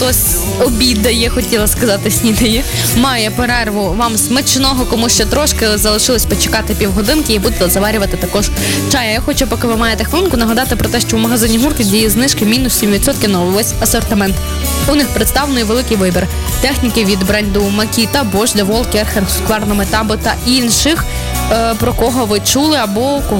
хтось обідає, хотіла сказати, снідає, має перерву, вам смачного, кому ще трошки залишилось почекати півгодинки і будете заварювати також чай. Я хочу, поки ви маєте хвилинку, нагадати про те, що в магазині «Гурт» діє знижки мінус 7% на увесь асортимент. У них представлений великий вибір техніки від бренду Makita, Bosch, DeWalt, Керхер, Husqvarna, Metabo та інших, про кого ви чули або кого